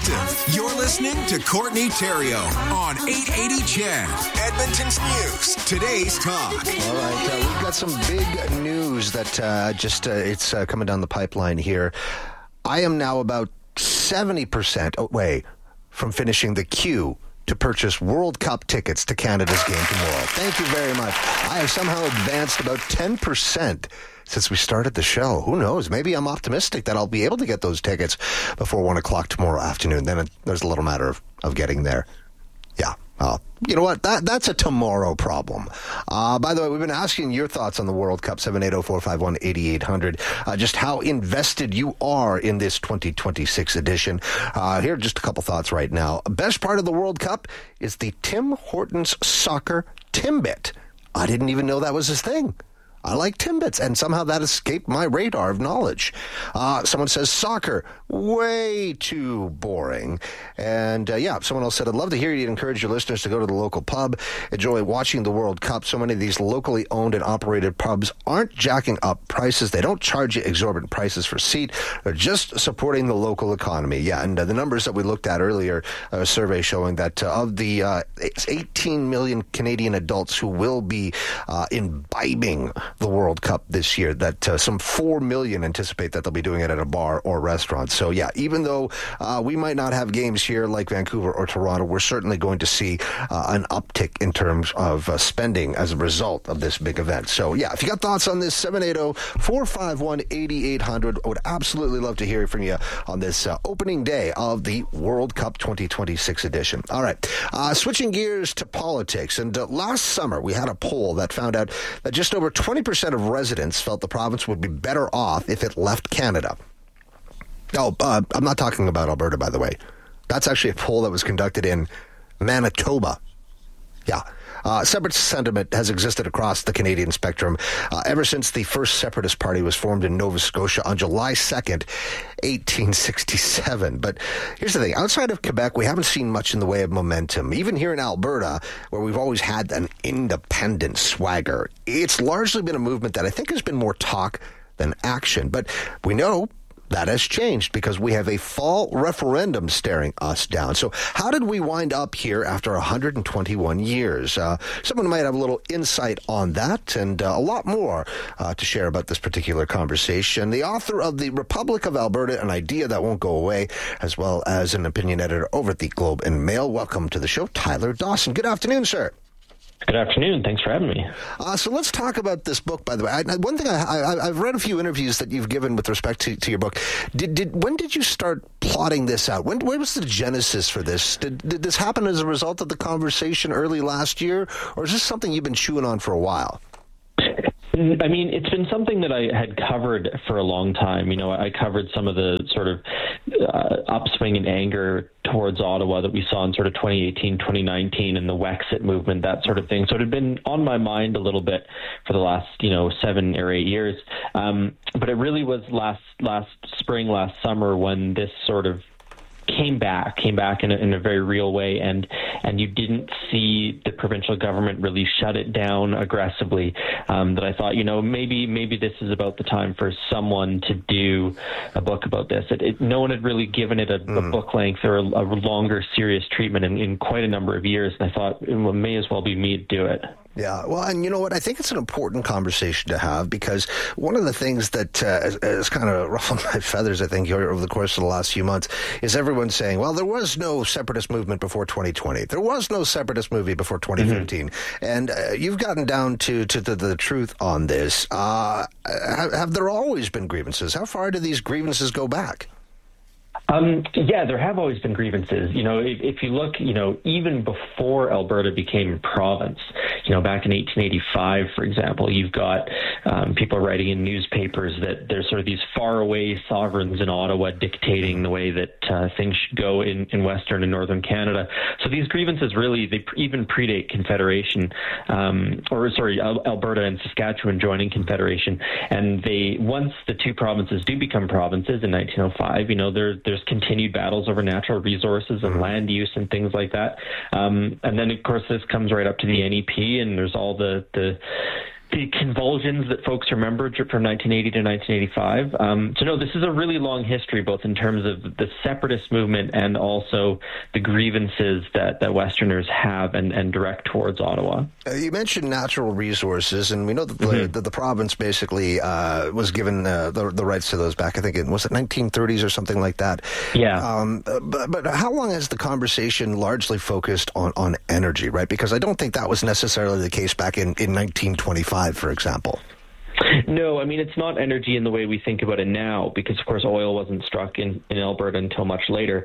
perspective. You're listening to Courtney Theriault on 880 CHED, Edmonton's News, today's talk. All right, we've got some big news that it's coming down the pipeline here. I am now about 70% away from finishing the queue to purchase World Cup tickets to Canada's game tomorrow. Thank you very much. I have somehow advanced about 10% since we started the show. Who knows? Maybe I'm optimistic that I'll be able to get those tickets before 1 o'clock tomorrow afternoon. Then there's a little matter of getting there. Yeah. You know what? That's a tomorrow problem. By the way, we've been asking your thoughts on the World Cup, 780-451-8800, just how invested you are in this 2026 edition. Here are just a couple thoughts right now. Best part of the World Cup is the Tim Hortons Soccer Timbit. I didn't even know that was his thing. I like Timbits, and somehow that escaped my radar of knowledge. Someone says soccer, way too boring. And someone else said, I'd love to hear you encourage your listeners to go to the local pub, enjoy watching the World Cup. So many of these locally owned and operated pubs aren't jacking up prices. They don't charge you exorbitant prices for seat. They're just supporting the local economy. Yeah, and the numbers that we looked at earlier, a survey showing that of the 18 million Canadian adults who will be imbibing the World Cup this year, that some 4 million anticipate that they'll be doing it at a bar or restaurant. So yeah, even though we might not have games here like Vancouver or Toronto, we're certainly going to see an uptick in terms of spending as a result of this big event. So yeah, if you got thoughts on this, 780-451-8800. I would absolutely love to hear from you on this opening day of the World Cup 2026 edition. All right, switching gears to politics. And last summer, we had a poll that found out that just over 20% of residents felt the province would be better off if it left Canada. Oh, I'm not talking about Alberta, by the way. That's actually a poll that was conducted in Manitoba. Yeah. Separate sentiment has existed across the Canadian spectrum ever since the first Separatist Party was formed in Nova Scotia on July 2nd, 1867. But here's the thing. Outside of Quebec, we haven't seen much in the way of momentum. Even here in Alberta, where we've always had an independent swagger, it's largely been a movement that I think has been more talk than action. But we know that has changed because we have a fall referendum staring us down. So how did we wind up here after 121 years? Someone might have a little insight on that and a lot more to share about this particular conversation. The author of The Republic of Alberta, An Idea That Won't Go Away, as well as an opinion editor over at the Globe and Mail. Welcome to the show, Tyler Dawson. Good afternoon, sir. Good afternoon. Thanks for having me. So let's talk about this book, by the way. One thing, I've read a few interviews that you've given with respect to your book. When did you start plotting this out? Where was the genesis for this? Did this happen as a result of the conversation early last year, or is this something you've been chewing on for a while? I mean, it's been something that I had covered for a long time. You know, I covered some of the sort of upswing in anger towards Ottawa that we saw in sort of 2018, 2019, and the Wexit movement, that sort of thing. So it had been on my mind a little bit for the last, 7 or 8 years. But it really was last spring, last summer, when this sort of came back in a very real way, and you didn't see the provincial government really shut it down aggressively, that I thought, maybe this is about the time for someone to do a book about this. No one had really given it a book length or a longer serious treatment in quite a number of years, and I thought it may as well be me to do it. Yeah, well, and you know what? I think it's an important conversation to have, because one of the things that has kind of ruffled my feathers, I think, over the course of the last few months is everyone saying, well, there was no separatist movement before 2020. There was no separatist movie before 2015. Mm-hmm. And you've gotten down to the truth on this. Have there always been grievances? How far do these grievances go back? Yeah, there have always been grievances. If you look, even before Alberta became a province, back in 1885, for example, you've got people writing in newspapers that there's sort of these faraway sovereigns in Ottawa dictating the way that things should go in Western and Northern Canada. So these grievances really, they even predate Confederation, Alberta and Saskatchewan joining Confederation. And once the two provinces do become provinces in 1905, there's continued battles over natural resources and land use and things like that. And then, of course, this comes right up to the NEP, and there's all the the convulsions that folks remember from 1980 to 1985. So no, this is a really long history, both in terms of the separatist movement and also the grievances that Westerners have and direct towards Ottawa. You mentioned natural resources, and we know that the province basically was given the rights to those back, I think, was it 1930s or something like that? Yeah. But how long has the conversation largely focused on energy, right? Because I don't think that was necessarily the case back in 1925. For example? No, I mean, it's not energy in the way we think about it now, because, of course, oil wasn't struck in Alberta until much later.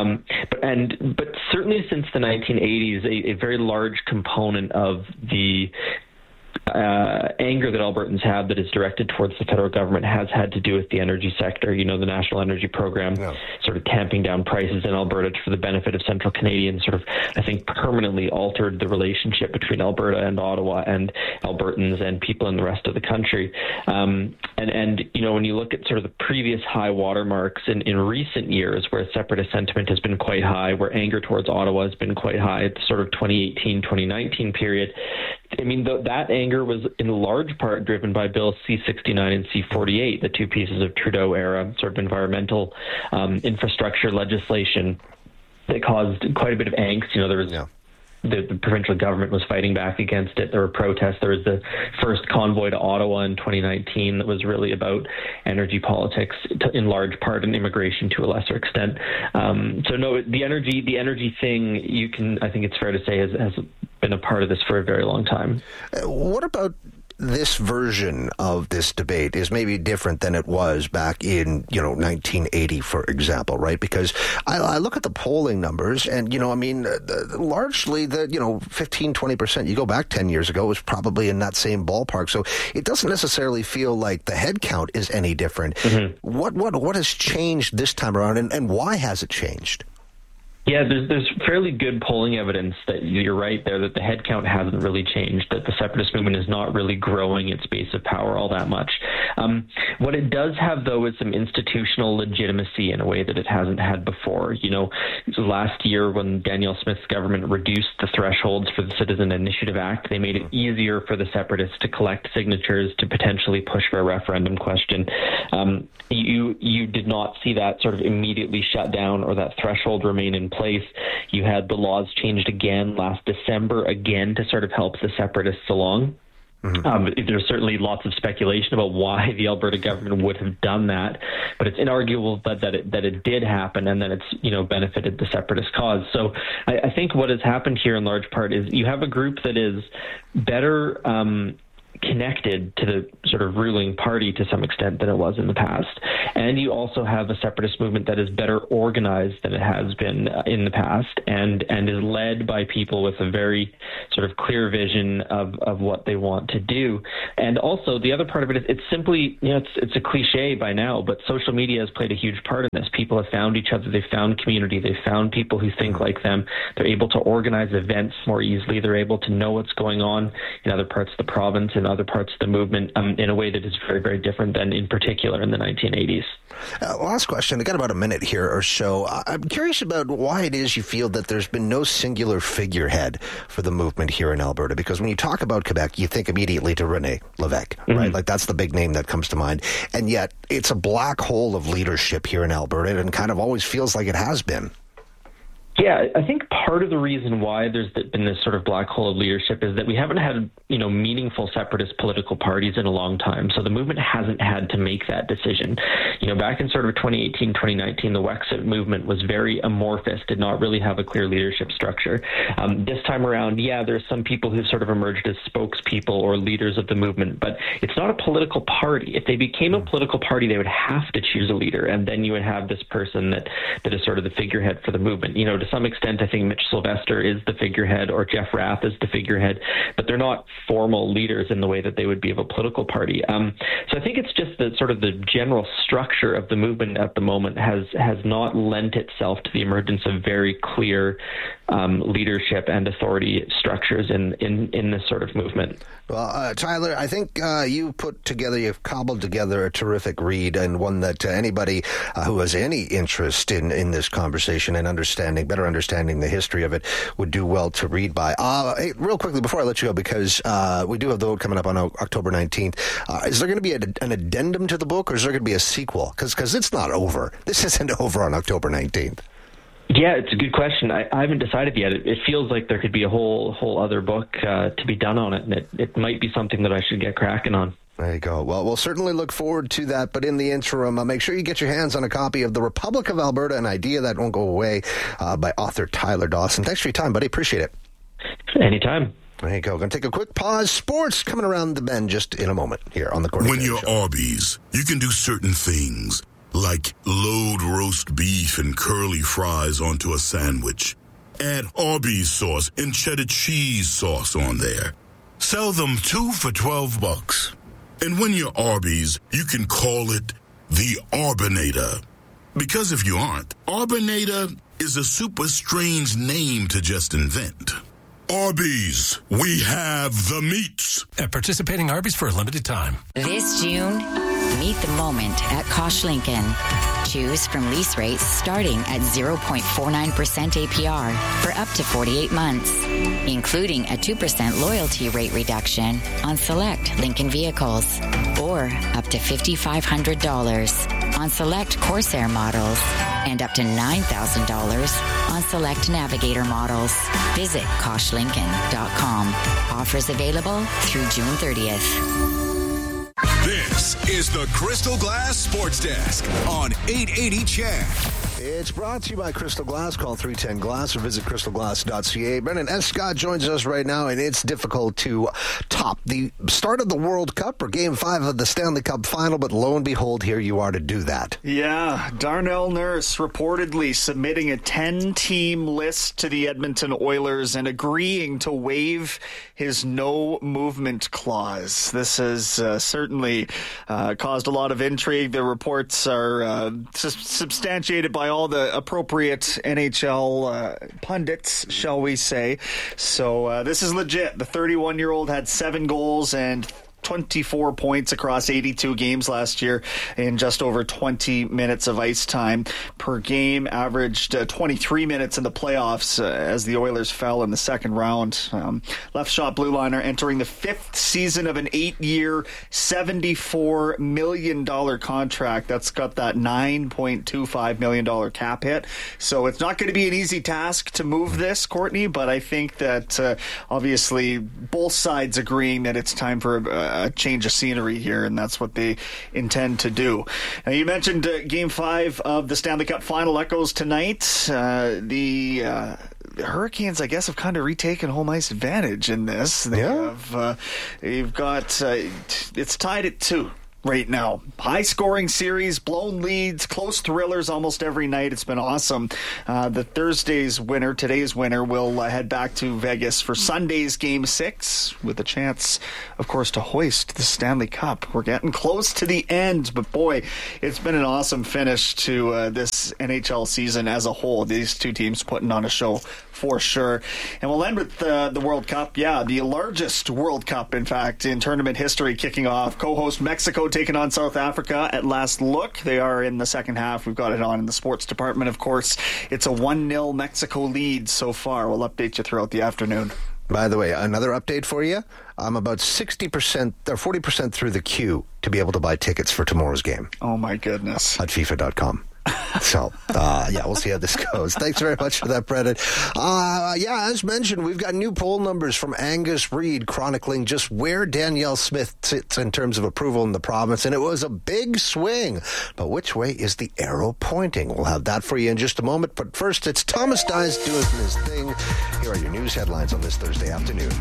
But certainly since the 1980s, a very large component of the anger that Albertans have that is directed towards the federal government has had to do with the energy sector. You know, the National Energy Program sort of tamping down prices in Alberta for the benefit of Central Canadians sort of, I think, permanently altered the relationship between Alberta and Ottawa and Albertans and people in the rest of the country. And you know, when you look at sort of the previous high watermarks in recent years where separatist sentiment has been quite high, where anger towards Ottawa has been quite high, it's sort of 2018-2019 period. I mean, that anger was in large part driven by Bill C-69 and C-48, the two pieces of Trudeau-era sort of environmental infrastructure legislation that caused quite a bit of angst. You know, there was the provincial government was fighting back against it. There were protests. There was the first convoy to Ottawa in 2019 that was really about energy politics, in large part, and immigration to a lesser extent. So no, the energy thing, I think it's fair to say, has been a part of this for a very long time. What about this version of this debate is maybe different than it was back in, 1980, for example, right? Because I look at the polling numbers and, largely the, 15, 20%, you go back 10 years ago, was probably in that same ballpark. So it doesn't necessarily feel like the head count is any different. Mm-hmm. What has changed this time around, and why has it changed? Yeah, there's fairly good polling evidence that you're right there, that the headcount hasn't really changed, that the separatist movement is not really growing its base of power all that much. What it does have, though, is some institutional legitimacy in a way that it hasn't had before. Last year when Danielle Smith's government reduced the thresholds for the Citizen Initiative Act, they made it easier for the separatists to collect signatures to potentially push for a referendum question. You did not see that sort of immediately shut down or that threshold remain in place. You had the laws changed again last December, again to sort of help the separatists along. Mm-hmm. There's certainly lots of speculation about why the Alberta government would have done that, but it's inarguable that it did happen, and that it's benefited the separatist cause. So I think what has happened here in large part is you have a group that is better connected to the sort of ruling party to some extent than it was in the past. And you also have a separatist movement that is better organized than it has been in the past, and is led by people with a very sort of clear vision of what they want to do. And also the other part of it is it's simply, it's a cliche by now, but social media has played a huge part in this. People have found each other, they've found community, they've found people who think like them. They're able to organize events more easily. They're able to know what's going on in other parts of the province and other parts of the movement in a way that is very, very different than in particular in the 1980s. Last question. I got about a minute here or so. I'm curious about why it is you feel that there's been no singular figurehead for the movement here in Alberta, because when you talk about Quebec, you think immediately to René Lévesque, right? Mm-hmm. Like that's the big name that comes to mind. And yet it's a black hole of leadership here in Alberta, and kind of always feels like it has been. Yeah, I think part of the reason why there's been this sort of black hole of leadership is that we haven't had, meaningful separatist political parties in a long time. So the movement hasn't had to make that decision. Back in sort of 2018, 2019, the Wexit movement was very amorphous, did not really have a clear leadership structure. This time around, there's some people who've sort of emerged as spokespeople or leaders of the movement, but it's not a political party. If they became a political party, they would have to choose a leader, and then you would have this person that is sort of the figurehead for the movement. To some extent, I think Mitch Sylvester is the figurehead, or Jeff Rath is the figurehead, but they're not formal leaders in the way that they would be of a political party. So I think it's just that sort of the general structure of the movement at the moment has not lent itself to the emergence of very clear leadership and authority structures in this sort of movement. Well, Tyler, I think you've cobbled together a terrific read, and one that anybody who has any interest in this conversation and understanding better better understanding the history of it would do well to read by. Hey, real quickly, before I let you go, because we do have the vote coming up on October 19th, is there going to be an addendum to the book, or is there going to be a sequel? Because it's not over. This isn't over on October 19th. Yeah, it's a good question. I haven't decided yet. It feels like there could be a whole other book to be done on it, and it might be something that I should get cracking on. There you go. Well, we'll certainly look forward to that. But in the interim, make sure you get your hands on a copy of The Republic of Alberta, An Idea That Won't Go Away by author Tyler Dawson. Thanks for your time, buddy. Appreciate it. Anytime. There you go. Going to take a quick pause. Sports coming around the bend just in a moment here on the Courtney When Show. you're Arby's, you can do certain things, like load roast beef and curly fries onto a sandwich. Add Arby's sauce and cheddar cheese sauce on there. Sell them 2 for $12. And when you're Arby's, you can call it the Arbinator. Because if you aren't, Arbinator is a super strange name to just invent. Arby's, we have the meats. At participating Arby's for a limited time. This June, meet the moment at Kosh Lincoln. Choose from lease rates starting at 0.49% APR for up to 48 months, including a 2% loyalty rate reduction on select Lincoln vehicles, or up to $5,500 on select Corsair models, and up to $9,000 on select Navigator models. Visit KoshLincoln.com. Offers available through June 30th. This is the Crystal Glass Sports Desk on 880 CHED. It's brought to you by Crystal Glass. Call 310-GLASS or visit crystalglass.ca. Brendan Escott joins us right now, and it's difficult to top the start of the World Cup or Game 5 of the Stanley Cup Final, but lo and behold, here you are to do that. Yeah, Darnell Nurse reportedly submitting a 10-team list to the Edmonton Oilers and agreeing to waive his no-movement clause. This has certainly caused a lot of intrigue. The reports are substantiated by all the appropriate NHL pundits, shall we say. So this is legit. The 31-year-old had 7 goals and 24 points across 82 games last year in just over 20 minutes of ice time per game, averaged 23 minutes in the playoffs as the Oilers fell in the second round. Left shot blue liner entering the 5th season of an 8-year, $74 million contract. That's got that $9.25 million cap hit. So it's not going to be an easy task to move this, Courtney, but I think that obviously both sides agreeing that it's time for a change of scenery here, and that's what they intend to do. Now, you mentioned Game 5 of the Stanley Cup Final echoes tonight. The Hurricanes, I guess, have kind of retaken home ice advantage in this. They've got it's tied at 2 right now. High scoring series, blown leads, close thrillers almost every night. It's been awesome. The today's winner, will head back to Vegas for Sunday's Game 6 with a chance, of course, to hoist the Stanley Cup. We're getting close to the end, but boy, it's been an awesome finish to this NHL season as a whole. These two teams putting on a show for sure. And we'll end with the World Cup. Yeah, the largest World Cup, in fact, in tournament history, kicking off. Co-host Mexico taking on South Africa at last look. They are in the second half. We've got it on in the sports department, of course. It's a 1-0 Mexico lead so far. We'll update you throughout the afternoon. By the way, another update for you. I'm about 60% or 40% through the queue to be able to buy tickets for tomorrow's game. Oh, my goodness. At FIFA.com. So, we'll see how this goes. Thanks very much for that, Brendan. As mentioned, we've got new poll numbers from Angus Reid chronicling just where Danielle Smith sits in terms of approval in the province, and it was a big swing. But which way is the arrow pointing? We'll have that for you in just a moment. But first, it's Thomas Dias doing his thing. Here are your news headlines on this Thursday afternoon.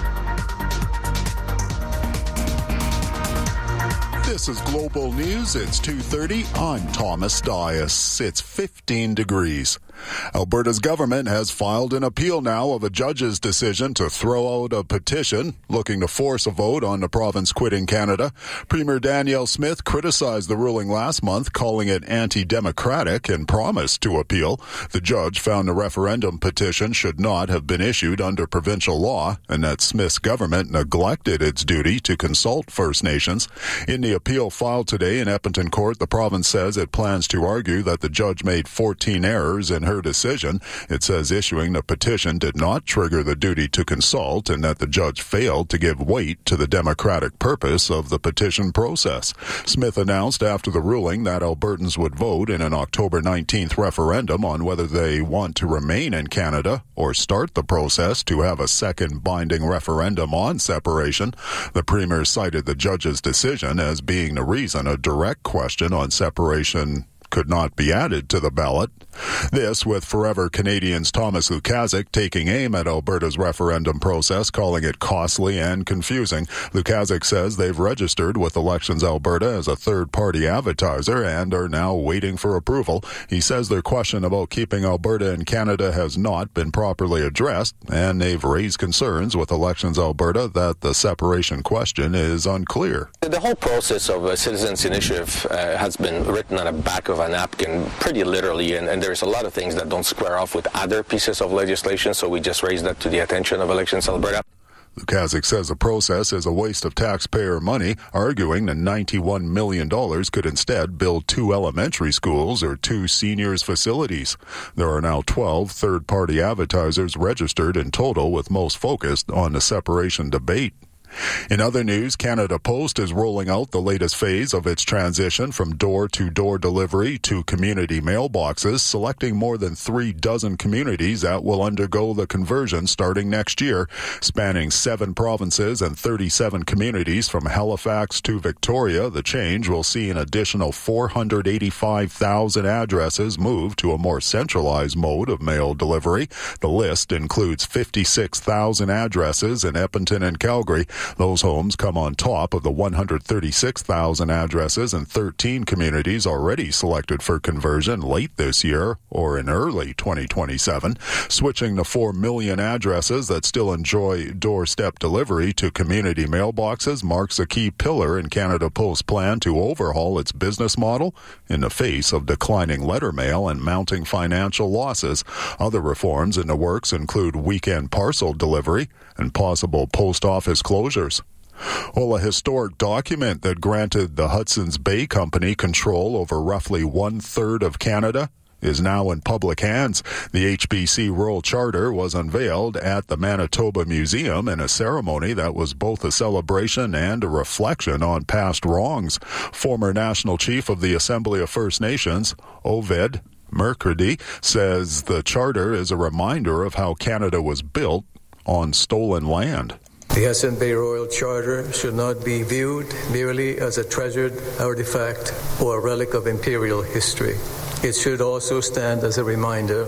This is Global News. It's 2:30. I'm Thomas Dias. It's 15 degrees. Alberta's government has filed an appeal now of a judge's decision to throw out a petition looking to force a vote on the province quitting Canada. Premier Danielle Smith criticized the ruling last month, calling it anti-democratic, and promised to appeal. The judge found the referendum petition should not have been issued under provincial law and that Smith's government neglected its duty to consult First Nations. In the appeal filed today in Edmonton Court, the province says it plans to argue that the judge made 14 errors in her decision. It says issuing the petition did not trigger the duty to consult and that the judge failed to give weight to the democratic purpose of the petition process. Smith announced after the ruling that Albertans would vote in an October 19th referendum on whether they want to remain in Canada or start the process to have a second binding referendum on separation. The Premier cited the judge's decision as being the reason a direct question on separation could not be added to the ballot. This with Forever Canadians Thomas Lukaszuk taking aim at Alberta's referendum process, calling it costly and confusing. Lukaszuk says they've registered with Elections Alberta as a third-party advertiser and are now waiting for approval. He says their question about keeping Alberta in Canada has not been properly addressed, and they've raised concerns with Elections Alberta that the separation question is unclear. The whole process of a citizens' initiative has been written on the back of a napkin pretty literally, and there's a lot of things that don't square off with other pieces of legislation, so we just raised that to the attention of Elections Alberta. Lukaszuk says the process is a waste of taxpayer money, arguing that $91 million could instead build 2 elementary schools or 2 seniors' facilities. There are now 12 third-party advertisers registered in total, with most focused on the separation debate. In other news, Canada Post is rolling out the latest phase of its transition from door-to-door delivery to community mailboxes, selecting more than 36 communities that will undergo the conversion starting next year. Spanning 7 provinces and 37 communities from Halifax to Victoria, the change will see an additional 485,000 addresses move to a more centralized mode of mail delivery. The list includes 56,000 addresses in Edmonton and Calgary. Those homes come on top of the 136,000 addresses in 13 communities already selected for conversion late this year or in early 2027. Switching the 4 million addresses that still enjoy doorstep delivery to community mailboxes marks a key pillar in Canada Post's plan to overhaul its business model in the face of declining letter mail and mounting financial losses. Other reforms in the works include weekend parcel delivery and possible post office closures. Well, a historic document that granted the Hudson's Bay Company control over roughly 1/3 of Canada is now in public hands. The HBC Rural Charter was unveiled at the Manitoba Museum in a ceremony that was both a celebration and a reflection on past wrongs. Former National Chief of the Assembly of First Nations, Oved Mercredi, says the charter is a reminder of how Canada was built on stolen land. The Hudson's Bay Royal Charter should not be viewed merely as a treasured artifact or a relic of imperial history. It should also stand as a reminder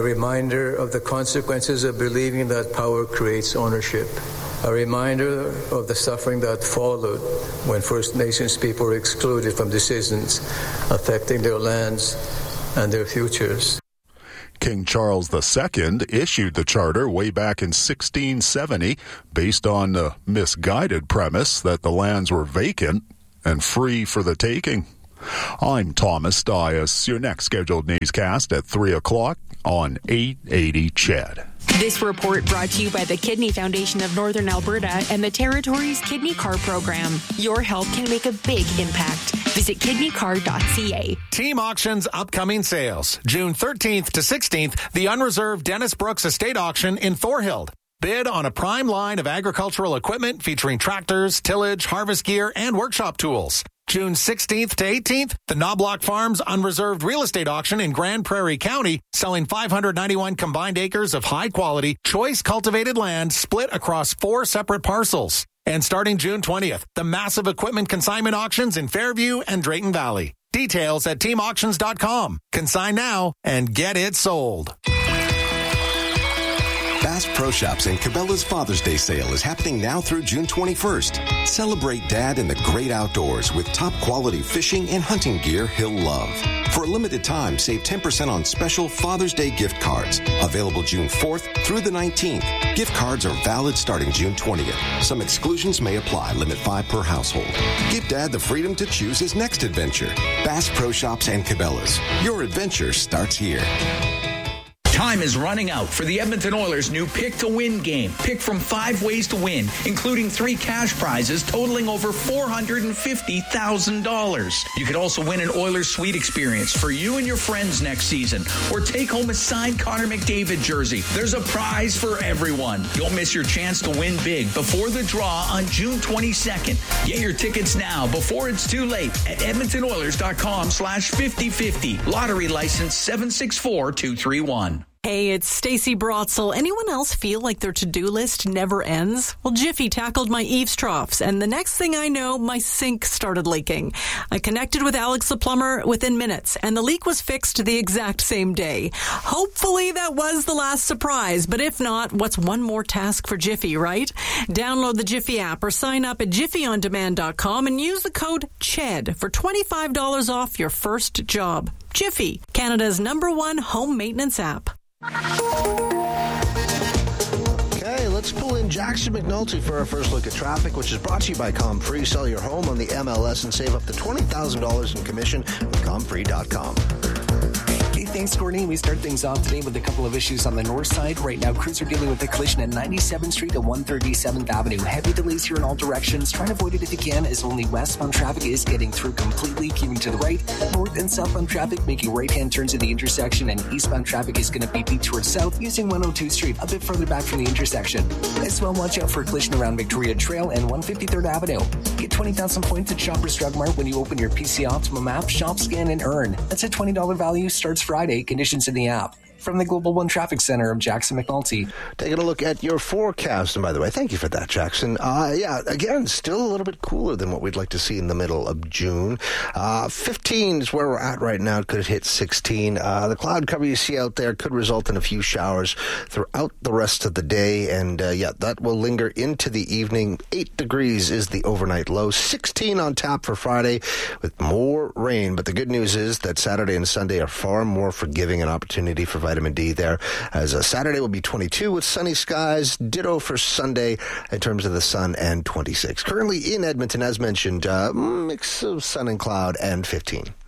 of the consequences of believing that power creates ownership, a reminder of the suffering that followed when First Nations people were excluded from decisions affecting their lands and their futures. King Charles II issued the charter way back in 1670 based on the misguided premise that the lands were vacant and free for the taking. I'm Thomas Dias. Your next scheduled newscast at 3 o'clock on 880 CHED. This report brought to you by the Kidney Foundation of Northern Alberta and the Territory's Kidney Card Program. Your help can make a big impact. Visit kidneycard.ca. Team Auction's upcoming sales. June 13th to 16th, the unreserved Dennis Brooks Estate Auction in Thorhild. Bid on a prime line of agricultural equipment featuring tractors, tillage, harvest gear, and workshop tools. June 16th to 18th, the Knobloch Farms Unreserved Real Estate Auction in Grand Prairie County, selling 591 combined acres of high-quality, choice-cultivated land split across 4 separate parcels. And starting June 20th, the massive equipment consignment auctions in Fairview and Drayton Valley. Details at teamauctions.com. Consign now and get it sold. Bass Pro Shops and Cabela's Father's Day sale is happening now through June 21st. Celebrate Dad in the great outdoors with top quality fishing and hunting gear he'll love. For a limited time, save 10% on special Father's Day gift cards. Available June 4th through the 19th. Gift cards are valid starting June 20th. Some exclusions may apply. Limit 5 per household. Give Dad the freedom to choose his next adventure. Bass Pro Shops and Cabela's. Your adventure starts here. Time is running out for the Edmonton Oilers' new Pick to Win game. Pick from 5 ways to win, including 3 cash prizes totaling over $450,000. You could also win an Oilers suite experience for you and your friends next season, or take home a signed Connor McDavid jersey. There's a prize for everyone. Don't miss your chance to win big before the draw on June 22nd. Get your tickets now before it's too late at EdmontonOilers.com/5050. Lottery license 764231. Hey, it's Stacey Brotzel. Anyone else feel like their to-do list never ends? Well, Jiffy tackled my eaves troughs, and the next thing I know, my sink started leaking. I connected with Alex the plumber within minutes, and the leak was fixed the exact same day. Hopefully that was the last surprise, but if not, what's one more task for Jiffy, right? Download the Jiffy app or sign up at jiffyondemand.com and use the code CHED for $25 off your first job. Jiffy, Canada's #1 home maintenance app. Okay, let's pull in Jackson McNulty for our first look at traffic, which is brought to you by ComFree. Sell your home on the MLS and save up to $20,000 in commission with ComFree.com. Hey, thanks, Courtney. We start things off today with a couple of issues on the north side. Right now, crews are dealing with a collision at 97th Street at 137th Avenue. Heavy delays here in all directions. Try and avoid it if you can, as only westbound traffic is getting through completely. Keeping to the right, north and southbound traffic making right-hand turns at the intersection, and eastbound traffic is going to be beat towards south using 102nd Street a bit further back from the intersection. As well, watch out for a collision around Victoria Trail and 153rd Avenue. Get 20,000 points at Shoppers Drug Mart when you open your PC Optimum app, shop, scan, and earn. That's a $20 value. Starts Friday. Conditions in the app. From the Global One Traffic Center, I'm Jackson McNulty. Taking a look at your forecast, and by the way, thank you for that, Jackson. Again, still a little bit cooler than what we'd like to see in the middle of June. 15 is where we're at right now. It could hit 16. The cloud cover you see out there could result in a few showers throughout the rest of the day, and that will linger into the evening. 8 degrees is the overnight low. 16 on tap for Friday with more rain, but the good news is that Saturday and Sunday are far more forgiving, an opportunity for vitamin D there, as Saturday will be 22 with sunny skies, ditto for Sunday in terms of the sun, and 26. Currently in Edmonton, as mentioned, mix of sun and cloud, and 15.